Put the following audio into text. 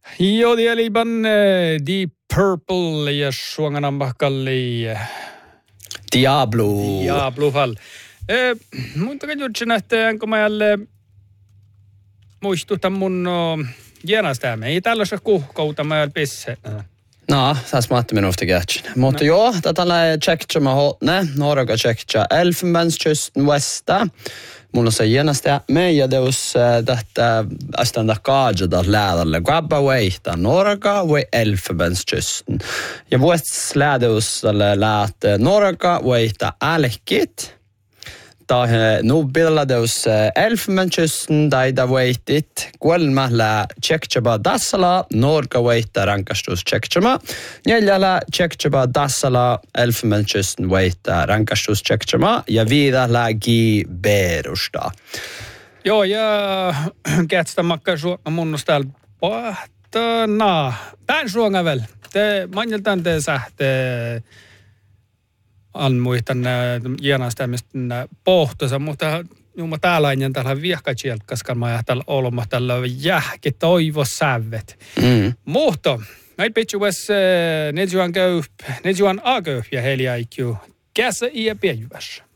Jo, det är liban Deep Purple ja suonganan mahkalli Diablo fall. Mutta katsottiin, että enkä mä jälleen muistutan mun genastäämme. Ei tällaisessa kuhkouta mä pisse. No, tässä mä ajattelin minusta kätsin. Mutta joo, tätä on tjekkitsema hotne. Norga tjekkitsä Elfenbenskysten västä. Mulla on se genastää meidän deus tästä astanda kaajata läädälle. Grabba veihtä Norga vai Elfenbenskysten. Ja vuots läädeus läät Norga veihtä älkit. Ta nubilladeus Elfenbenskysten daida veihtit. Kuolmällä tjekkitsema dassala Norga veihtä rankastus tjekkitsema. Neljällä tjekkitsema dassala Elfenbenskysten veihtä rankastus tjekkitsema. Ja viidällä Berusta. Joo, ja kätstä makkaa munnus täällä pahtana. Tän suonga väl. Te manjeltaan te sähte anmuihtan genastäämistä pohtosa, mutta jumma tällainen tällä viehkatsieltä, koska mä ajattelin olema tällä jähki toivo sävet. Mutta näin pitsuves nejuan agöyp ja heliäikju käsä ja pienjyvässä.